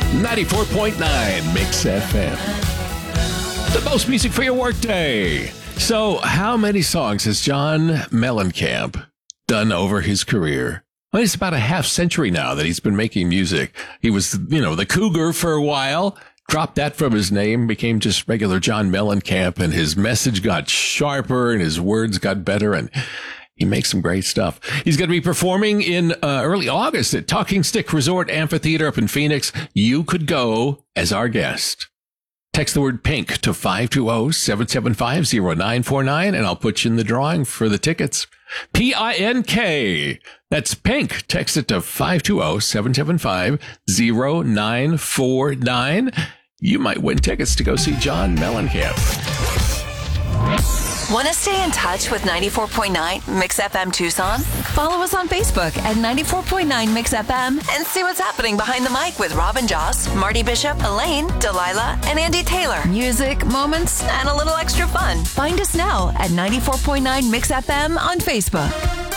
94.9 Mix FM. The most music for your workday. So, how many songs has John Mellencamp done over his career? Well, it's about a half century now that he's been making music. He was, the Cougar for a while, dropped that from his name, became just regular John Mellencamp, and his message got sharper and his words got better, and he makes some great stuff. He's going to be performing in early August at Talking Stick Resort Amphitheater up in Phoenix. You could go as our guest. Text the word PINK to 520-775-0949, and I'll put you in the drawing for the tickets. PINK. That's PINK. Text it to 520-775-0949. You might win tickets to go see John Mellencamp. Want to stay in touch with 94.9 Mix FM Tucson? Follow us on Facebook at 94.9 Mix FM and see what's happening behind the mic with Robin Joss, Marty Bishop, Elaine, Delilah, and Andy Taylor. Music, moments, and a little extra fun. Find us now at 94.9 Mix FM on Facebook.